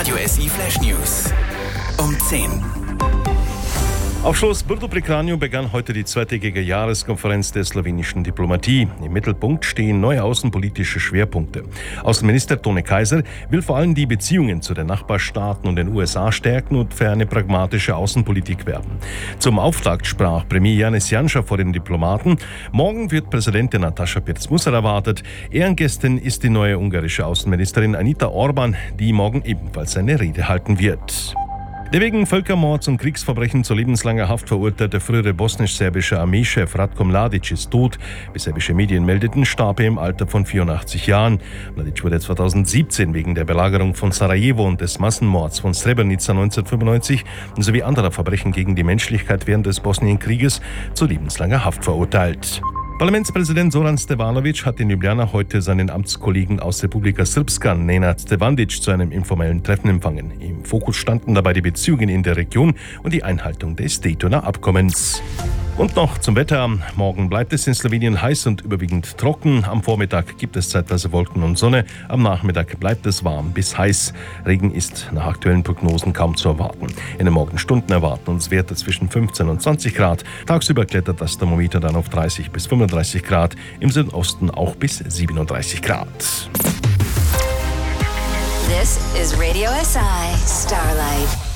Radio SI Flash News um 10. Auf Schloss Brdo pri Kranju begann heute die zweitägige Jahreskonferenz der slowenischen Diplomatie. Im Mittelpunkt stehen neue außenpolitische Schwerpunkte. Außenminister Tone Kaiser will vor allem die Beziehungen zu den Nachbarstaaten und den USA stärken und für eine pragmatische Außenpolitik werben. Zum Auftakt sprach Premier Janez Janša vor den Diplomaten. Morgen wird Präsidentin Nataša Pirc-Musar erwartet. Ehrengästin ist die neue ungarische Außenministerin Anita Orban, die morgen ebenfalls eine Rede halten wird. Der wegen Völkermords und Kriegsverbrechen zu lebenslanger Haft verurteilte frühere bosnisch-serbische Armeechef Ratko Mladic ist tot. Wie serbische Medien meldeten, starb er im Alter von 84 Jahren. Mladic wurde 2017 wegen der Belagerung von Sarajevo und des Massenmords von Srebrenica 1995 sowie anderer Verbrechen gegen die Menschlichkeit während des Bosnienkrieges zu lebenslanger Haft verurteilt. Parlamentspräsident Zoran Stevanović hat in Ljubljana heute seinen Amtskollegen aus Republika Srpska, Nenad Stevandić, zu einem informellen Treffen empfangen. Im Fokus standen dabei die Beziehungen in der Region und die Einhaltung des Daytoner Abkommens. Und noch zum Wetter. Morgen bleibt es in Slowenien heiß und überwiegend trocken. Am Vormittag gibt es zeitweise Wolken und Sonne. Am Nachmittag bleibt es warm bis heiß. Regen ist nach aktuellen Prognosen kaum zu erwarten. In den Morgenstunden erwarten uns Werte zwischen 15 und 20 Grad. Tagsüber klettert das Thermometer dann auf 30 bis 35 Grad. Im Südosten auch bis 37 Grad. This is Radio SI Starlight.